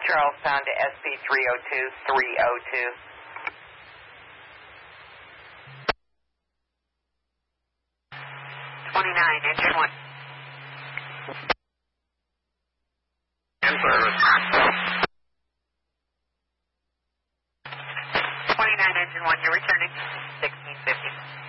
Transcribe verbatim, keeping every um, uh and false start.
Charlestown to S P three oh two, three oh two. twenty-nine, engine one. In service. twenty-nine, engine one, you're returning. sixteen fifty.